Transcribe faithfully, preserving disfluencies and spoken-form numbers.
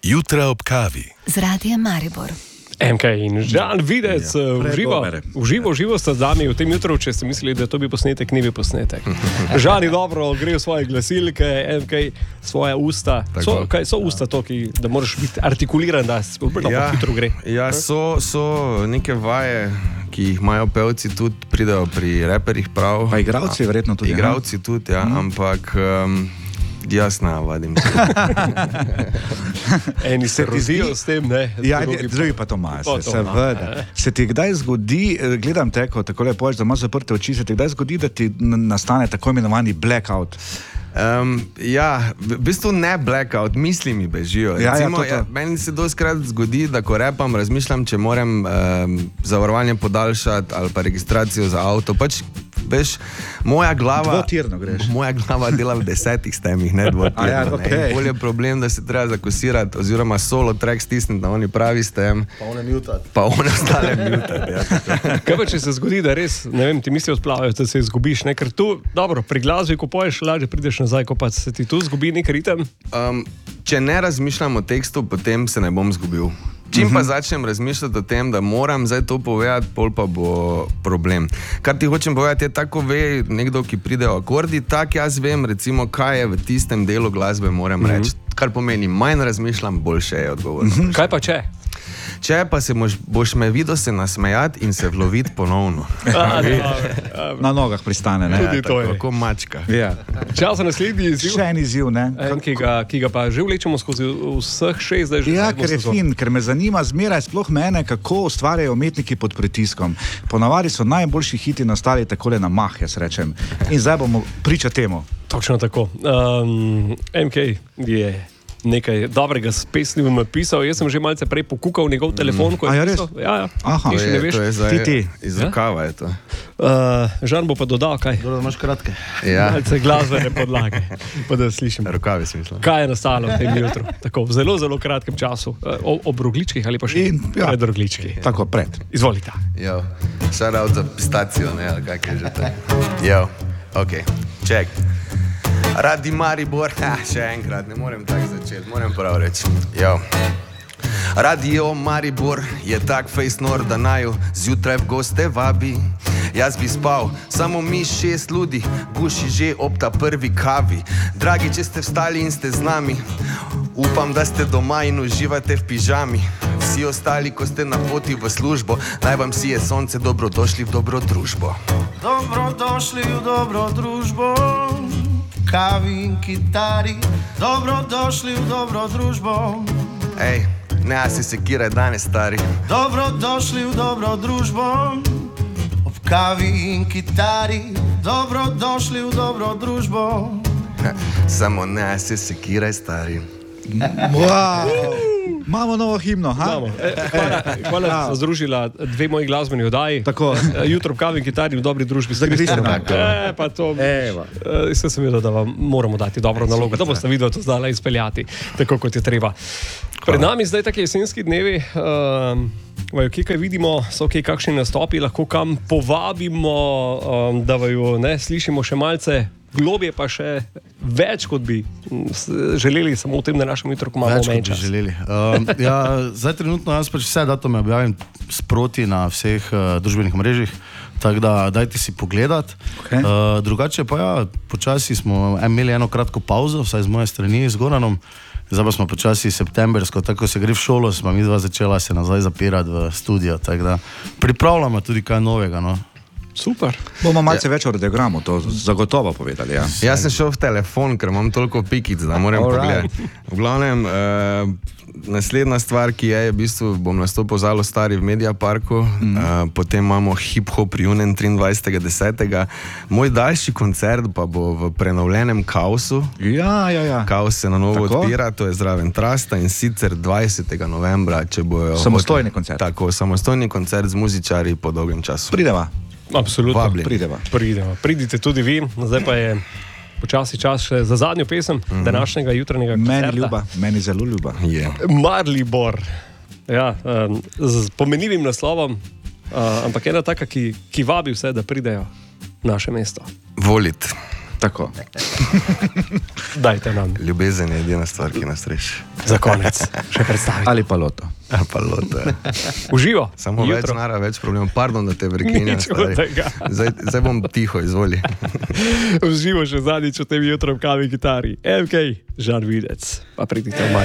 Jutra ob kavi. Z Radiem Maribor. M K in Žan Videc, uživo, uživo, uživo sta z nami v tem jutru, če ste mislili, da to bi posnetek, ni bi posnetek. Žan je dobro, gre v svoje glasilke, M K svoje usta. So, kaj, so usta to, ki, da moraš biti artikuliran, da se ja, hitro gre? Ja, so, so neke vaje, ki jih imajo pevci tudi, pridejo pri reperjih prav. Pa igravci verjetno tudi. Igravci tudi, ja, mm. ampak... Um, Jasno, vadim se. Eni se rozijo s tem, ne? Ja, drugi pa to imajo, se, seveda. Se ti kdaj zgodi, gledam te, ko tako lepo poješ, da imaš zaprte oči, se ti kdaj zgodi, da ti nastane tako imenovani blackout? Um, ja, v bistvu ne blackout, misli mi bežijo. Ja, Recimo, ja, to, to. Ja, meni se doskrat zgodi, da ko repam, razmišljam, če moram um, zavarovanje podaljšati ali pa registracijo za avto. Pač, veš, moja glava... Dvotirno greš. Moja glava dela v desetih stemih, ne dvotirno. Ja, okay. Bolj je problem, da se treba zakosirati, oziroma solo track stisniti na oni pravi stem. Pa one mutati. Pa one ostale mutati, ja. Kaj pa, če se zgodi, da res, ne vem, ti misli odplavajo, da se izgubiš, ne? Ker tu, dobro, pri glasbi, ko poješ, lažje prideš nazaj, ko pa se ti tu zgubi nek ritem? Um, če ne razmišljam o tekstu, potem se ne bom zgubil. Čim pa začnem razmišljati o tem, da moram zdaj to povedati, pol pa bo problem. Kar ti hočem povedati, je tako ve nekdo, ki pride v akordi, tak jaz vem, recimo, kaj je v tistem delu glasbe moram mm -hmm. reči. Kar pomeni, manj razmišljam, boljše je odgovor. Kaj pa če? Če pa se moš, boš me videl se nasmejati in se vloviti ponovno. A, na nogah pristane, ne? Tudi to je. Tako mačka. Ja. Čas za naslednji izziv. Še en izziv, ne? En, ki, ga, ki ga pa že vlečemo skozi vseh šest, zdaj že ja, ker je fin, ker me zanima zmeraj sploh mene, kako ustvarjajo umetniki pod pritiskom. Ponavadi so najboljši hiti nastali takole na mah, jaz rečem. In zdaj bomo priča temu. Točno tako. Um, M K je nekaj dobrega s pesnim napisal. Jaz sem že malce prej pokukal njegov telefon, ko je ja, pisal. Ja, ja. Aha, to je, to je zdaj ti, ti. iz rokava je to. Uh, Žan bo pa dodal, kaj? Dobro, da imaš kratke. Ja. Malce glasbene podlage, pa da slišim. Rokavi smisla. Kaj je nastalo v tem jutru? Tako, v zelo, zelo kratkem času. O, ob rogličkih ali pa še In, ja. pred roglički. Tako, pred. Izvolite. Jo, shout out za pistacijo, ne, ali kak je že to. Jo, okej, ček. Radi Maribor, ha, še enkrat, ne morem tako začeti, moram prav reči. Jo. Radio Maribor je tak fejs nor, da naju zjutraj v goste vabi. Jaz bi spal, samo mi šest ljudi, guši že ob ta prvi kavi. Dragi, če ste vstali in ste z nami, upam, da ste doma in uživate v pižami. Vsi ostali, ko ste na poti v službo, naj vam sije sonce, dobrodošli v dobro družbo. Dobrodošli v dobro družbo, kavi in kitari, dobrodošli v dobro družbo. Ej, ne si sekiraj danes, stari. Dobrodošli v dobro družbo, ob kavi in kitari, dobrodošli v dobro družbo. Samo ne si sekiraj, stari. Wow. Imamo novo himno, ha? E, hvala, hvala ja. za združila dve moji glasbeni oddaji. Tako. Jutro ob kavi in kitari v dobri družbi. Zagrište me. E, pa to... Evo. Jaz sem videl, da vam moramo dati dobro nalogo, da boste videli to zdaj izpeljati, tako kot je treba. Pred nami zdaj taki jesenski dnevi, um, vaju, kaj vidimo, so kaj kakšni nastopi, lahko kam povabimo, um, da vaju ne slišimo še malce. Globje pa še več, kot bi želeli, samo v tem današnjem jutru, ko imamo manj časa. Um, ja, zdaj trenutno jaz pač vse datume objavim sproti na vseh uh, družbenih mrežih, tako da dajte si pogledat. Okay. Uh, drugače pa ja, počasi smo imeli eno kratko pauzo, vsaj z moje strani, z Goranom. Zdaj pa smo počasi septembersko, tako se gre v šolo, smo mi dva začela se nazaj zapirati v studio, tako da pripravljamo tudi kaj novega, no. Super. Bomo malce ja. več o radiogramu, to zagotovo povedali. Ja. Jaz sem šel v telefon, ker imam toliko pikic, da moram pogledati. V glavnem, uh, naslednja stvar, ki je, je v bistvu, bom nastopil zelo stari v Mediaparku, mm. uh, potem imamo hip-hop reunion triindvajsetega desetega Moj daljši koncert pa bo v prenovljenem Kaosu. Ja, ja, ja. Kaos se na novo tako? odpira, to je zraven Trasta in sicer dvajsetega novembra, če bojo... Samostojni koncert. Tako, samostojni koncert z muzičarji po dolgem času. Prideva. Absolutno. Prideva. Prideva. Pridite tudi vi, zdaj pa je počasi čas še za zadnjo pesem mm-hmm. današnjega jutranjega koncerta. Meni ljuba, meni zelo ljuba. Yeah. Maribor. Ja, um, z pomenljivim naslovom, uh, ampak ena taka, ki, ki vabi vse, da pridejo v naše mesto. Volit. Tako. Dajte nam. Ljubezen je edina stvar, ki nas reši. Za konec, še predstavite. Ali pa loto. Ali pa loto. Uživo. Samo jutro. več nara, več problemov. Pardon, da te prekinjam. Nič od tega. Zdaj, zdaj bom tiho, izvoli. Uživo še zadnjič v tem jutro v kavi kitari. M K, Žan Videc. Pa pridite v maj.